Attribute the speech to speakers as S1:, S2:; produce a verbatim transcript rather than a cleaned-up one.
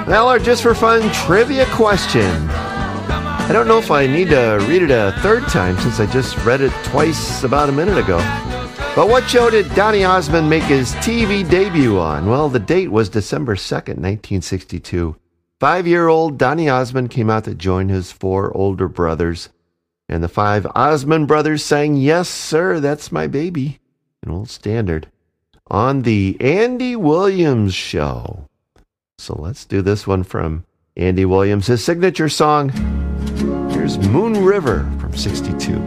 S1: Well, our Just for Fun trivia question. I don't know if I need to read it a third time since I just read it twice about a minute ago. But what show did Donny Osmond make his T V debut on? Well, the date was December second, nineteen sixty-two. Five-year-old Donny Osmond came out to join his four older brothers. And the five Osmond brothers sang Yes, Sir, That's My Baby, an old standard, on the Andy Williams Show. So let's do this one from Andy Williams, his signature song. Here's Moon River from sixty-two.